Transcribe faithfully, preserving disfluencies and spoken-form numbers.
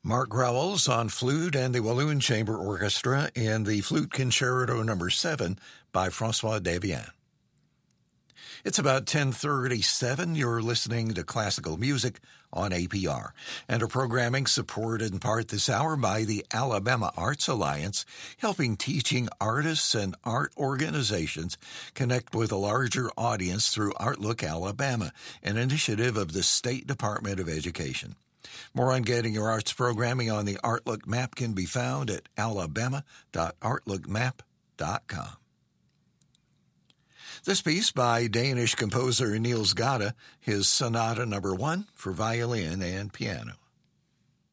Mark Growles on flute and the Walloon Chamber Orchestra in the Flute Concerto number seven by François Devienne. It's about ten thirty-seven. You're listening to classical music on A P R, and our programming supported in part this hour by the Alabama Arts Alliance, helping teaching artists and art organizations connect with a larger audience through Artlook Alabama, an initiative of the State Department of Education. More on getting your arts programming on the Artlook map can be found at alabama dot artlook map dot com. This piece by Danish composer Niels Gade, his Sonata Number One for violin and piano.